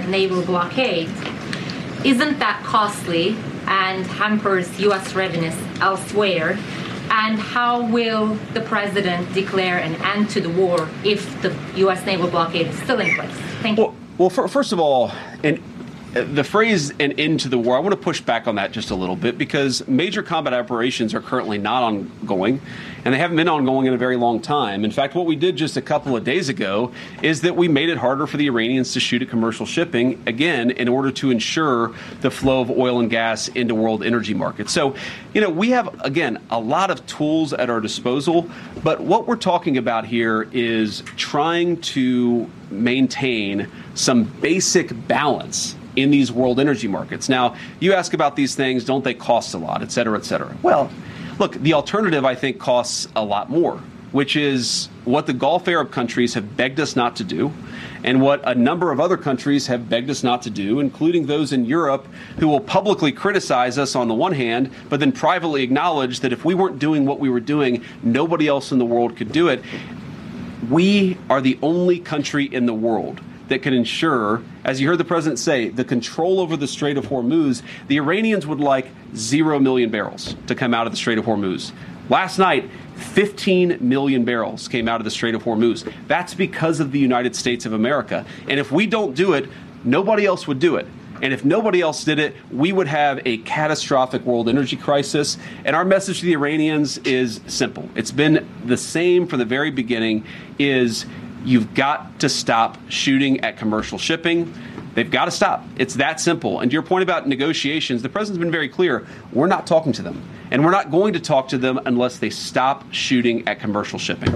naval blockade. Isn't that costly and hampers U.S. readiness elsewhere? And how will the president declare an end to the war if the U.S. naval blockade is still in place? Thank you. Well, first of all, the phrase "an end to the war," I want to push back on that just a little bit, because major combat operations are currently not ongoing, and they haven't been ongoing in a very long time. In fact, what we did just a couple of days ago is that we made it harder for the Iranians to shoot at commercial shipping, again, in order to ensure the flow of oil and gas into world energy markets. So, we have, again, a lot of tools at our disposal, but what we're talking about here is trying to maintain some basic balance in these world energy markets. Now, you ask about these things, don't they cost a lot, et cetera, et cetera? Well, look, the alternative, I think, costs a lot more, which is what the Gulf Arab countries have begged us not to do, and what a number of other countries have begged us not to do, including those in Europe who will publicly criticize us on the one hand, but then privately acknowledge that if we weren't doing what we were doing, nobody else in the world could do it. We are the only country in the world that can ensure, as you heard the president say, the control over the Strait of Hormuz. The Iranians would like 0 million barrels to come out of the Strait of Hormuz. Last night, 15 million barrels came out of the Strait of Hormuz. That's because of the United States of America. And if we don't do it, nobody else would do it. And if nobody else did it, we would have a catastrophic world energy crisis. And our message to the Iranians is simple. It's been the same from the very beginning, is you've got to stop shooting at commercial shipping. They've got to stop. It's that simple. And to your point about negotiations, the president's been very clear. We're not talking to them. And we're not going to talk to them unless they stop shooting at commercial shipping.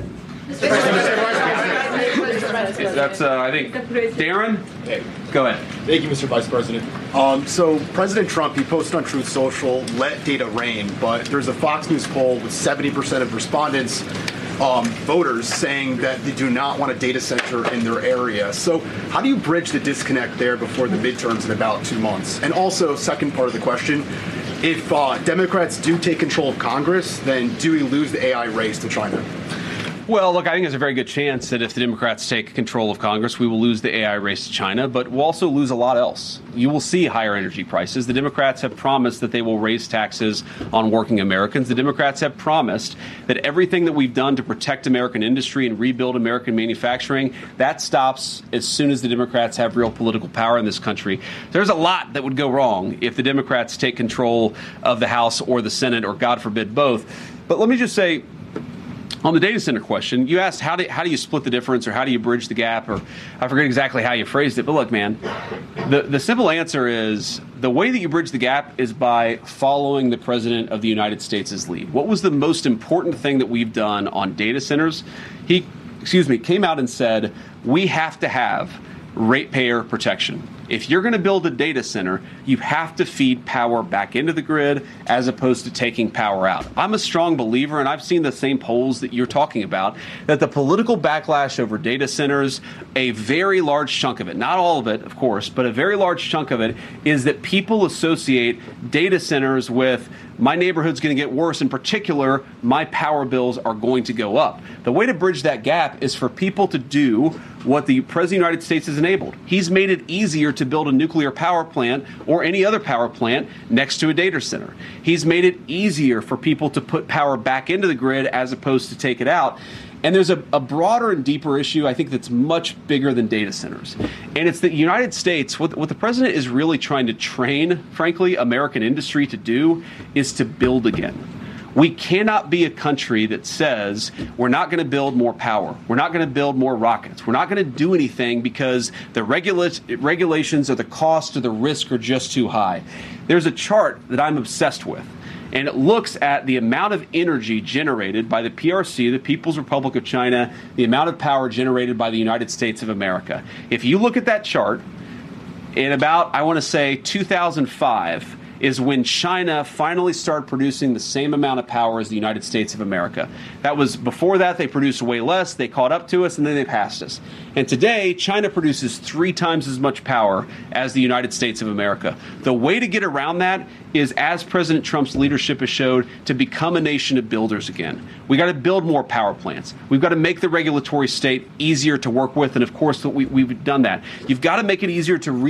That's, I think, Darren? Hey. Go ahead. Thank you, Mr. Vice President. So President Trump, he posted on Truth Social, let data reign, but there's a Fox News poll with 70% of respondents, voters, saying that they do not want a data center in their area. So how do you bridge the disconnect there before the midterms in about 2 months? And also, second part of the question, if Democrats do take control of Congress, then do we lose the AI race to China? Well, look, I think there's a very good chance that if the Democrats take control of Congress, we will lose the AI race to China, but we'll also lose a lot else. You will see higher energy prices. The Democrats have promised that they will raise taxes on working Americans. The Democrats have promised that everything that we've done to protect American industry and rebuild American manufacturing, that stops as soon as the Democrats have real political power in this country. There's a lot that would go wrong if the Democrats take control of the House or the Senate, or God forbid both. But let me just say, on the data center question, you asked how do you split the difference, or how do you bridge the gap, or I forget exactly how you phrased it. But look, man, the simple answer is the way that you bridge the gap is by following the President of the United States' lead. What was the most important thing that we've done on data centers? He came out and said, we have to have ratepayer protection. If you're going to build a data center, you have to feed power back into the grid as opposed to taking power out. I'm a strong believer, and I've seen the same polls that you're talking about, that the political backlash over data centers, a very large chunk of it, not all of it, of course, but a very large chunk of it, is that people associate data centers with my neighborhood's going to get worse. In particular, my power bills are going to go up. The way to bridge that gap is for people to do what the President of the United States has enabled. He's made it easier to build a nuclear power plant or any other power plant next to a data center. He's made it easier for people to put power back into the grid as opposed to take it out. And there's a broader and deeper issue, I think, that's much bigger than data centers. And it's that the United States, what the president is really trying to train, frankly, American industry to do is to build again. We cannot be a country that says we're not going to build more power. We're not going to build more rockets. We're not going to do anything because the regulations or the cost or the risk are just too high. There's a chart that I'm obsessed with, and it looks at the amount of energy generated by the PRC, the People's Republic of China, the amount of power generated by the United States of America. If you look at that chart, in about, I want to say, 2005, is when China finally started producing the same amount of power as the United States of America. That was before that, they produced way less, they caught up to us, and then they passed us. And today, China produces 3 times as much power as the United States of America. The way to get around that is, as President Trump's leadership has showed, to become a nation of builders again. We got to build more power plants. We've got to make the regulatory state easier to work with, and of course, we've done that. You've got to make it easier to